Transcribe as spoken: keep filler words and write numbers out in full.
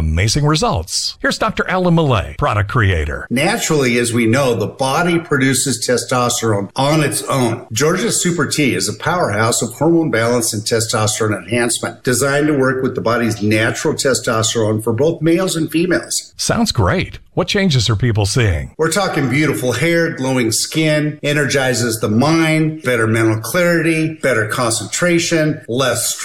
amazing results. Here's Doctor Alan Millay, product creator. Naturally, as we know, the body produces testosterone on its own. Georgia Super T is a powerhouse of hormone balance and testosterone enhancement, designed to work with the body's natural testosterone for both males and females. Sounds great. What changes are people seeing? We're talking beautiful hair, glowing skin, energizes the mind, better mental clarity, better concentration, less stress.